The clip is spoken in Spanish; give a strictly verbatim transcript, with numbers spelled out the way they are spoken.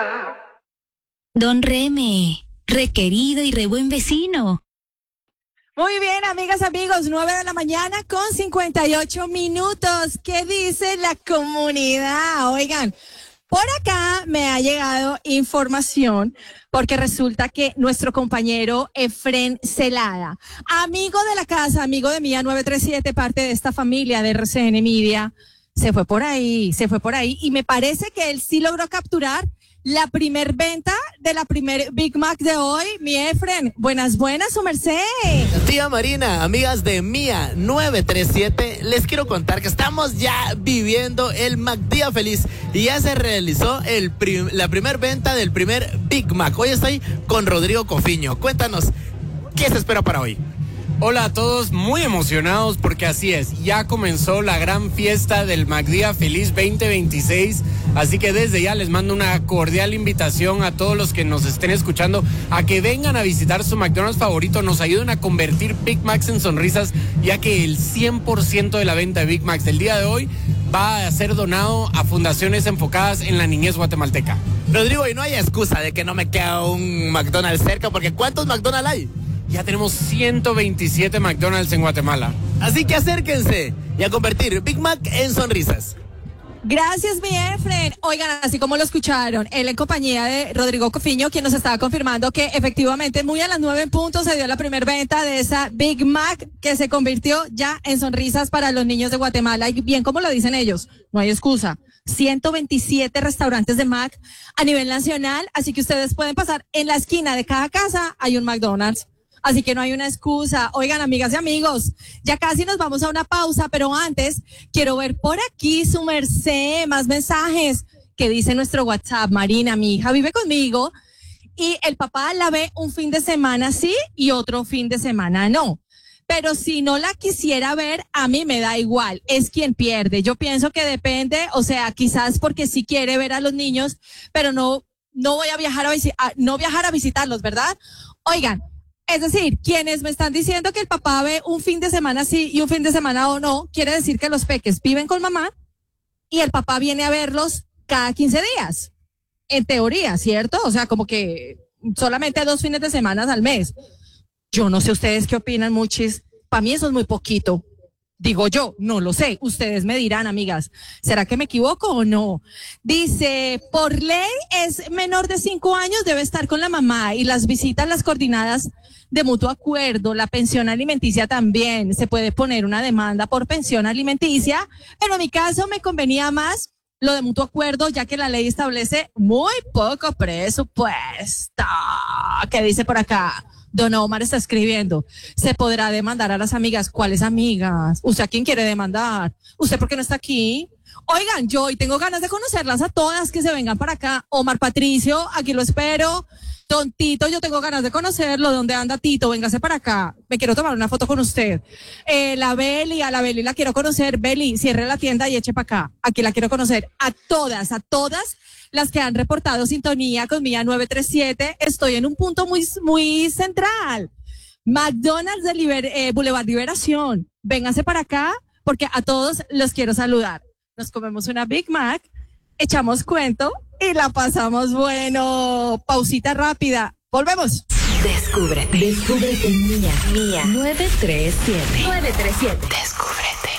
Don Reme, requerido y re buen vecino. Muy bien, amigas, amigos, nueve de la mañana con cincuenta y ocho minutos. ¿Qué dice la comunidad? Oigan, por acá me ha llegado información porque resulta que nuestro compañero Efren Celada, amigo de la casa, amigo de Mía nueve tres siete, parte de esta familia de R C N Media, se fue por ahí, se fue por ahí y me parece que él sí logró capturar la primer venta de la primer Big Mac de hoy. Mi Efren, buenas, buenas, su merced. Tía Marina, amigas de Mía nueve tres siete, les quiero contar que estamos ya viviendo el McDía Feliz y ya se realizó el prim- la primer venta del primer Big Mac. Hoy estoy con Rodrigo Cofiño. Cuéntanos, ¿qué se espera para hoy? Hola a todos, muy emocionados porque así es, ya comenzó la gran fiesta del McDía Feliz veinte veintiséis, así que desde ya les mando una cordial invitación a todos los que nos estén escuchando a que vengan a visitar su McDonald's favorito, nos ayuden a convertir Big Macs en sonrisas, ya que el cien por ciento de la venta de Big Macs del día de hoy va a ser donado a fundaciones enfocadas en la niñez guatemalteca. Rodrigo, y no hay excusa de que no me queda un McDonald's cerca, porque ¿cuántos McDonald's hay? Ya tenemos ciento veintisiete McDonald's en Guatemala. Así que acérquense y a convertir Big Mac en sonrisas. Gracias, mi Efren. Oigan, así como lo escucharon, él en compañía de Rodrigo Cofiño, quien nos estaba confirmando que efectivamente muy a las nueve en punto se dio la primera venta de esa Big Mac que se convirtió ya en sonrisas para los niños de Guatemala. Y bien como lo dicen ellos, no hay excusa. ciento veintisiete restaurantes de Mac a nivel nacional, así que ustedes pueden pasar en la esquina de cada casa, hay un McDonald's. Así que no hay una excusa. Oigan, amigas y amigos, ya casi nos vamos a una pausa, pero antes quiero ver por aquí su merced, más mensajes que dice nuestro WhatsApp. Marina, mi hija vive conmigo y el papá la ve un fin de semana sí y otro fin de semana no. Pero si no la quisiera ver, a mí me da igual, es quien pierde. Yo pienso que depende, o sea, quizás porque sí quiere ver a los niños, pero no, no voy a viajar a, a no viajar a visitarlos, ¿verdad? Oigan, es decir, quienes me están diciendo que el papá ve un fin de semana sí y un fin de semana o no, quiere decir que los peques viven con mamá y el papá viene a verlos cada quince días. En teoría, ¿cierto? O sea, como que solamente dos fines de semana al mes. Yo no sé ustedes qué opinan, muchis. Para mí eso es muy poquito. Digo yo, no lo sé. Ustedes me dirán, amigas, ¿será que me equivoco o no? Dice, por ley es menor de cinco años, debe estar con la mamá y las visitas, las coordinadas de mutuo acuerdo, la pensión alimenticia también. Se puede poner una demanda por pensión alimenticia, pero en mi caso me convenía más lo de mutuo acuerdo, ya que la ley establece muy poco presupuesto. ¿Qué dice por acá? Don Omar está escribiendo, se podrá demandar a las amigas. ¿Cuáles amigas? ¿Usted a quién quiere demandar? ¿Usted por qué no está aquí? Oigan, yo hoy tengo ganas de conocerlas a todas, que se vengan para acá. Omar Patricio, aquí lo espero. Don Tito, yo tengo ganas de conocerlo. ¿Dónde anda Tito? Véngase para acá. Me quiero tomar una foto con usted. Eh, la Beli, a la Beli la quiero conocer. Beli, cierre la tienda y eche para acá. Aquí la quiero conocer. A todas, a todas las que han reportado sintonía con Mía nueve tres siete. Estoy en un punto muy, muy central. McDonald's de Liber, eh, Boulevard Liberación. Vénganse para acá porque a todos los quiero saludar. Nos comemos una Big Mac, echamos cuento y la pasamos bueno. Pausita rápida. Volvemos. Descubre, descúbrete en Mía, Mía nueve tres siete. nueve tres siete. Descúbrete.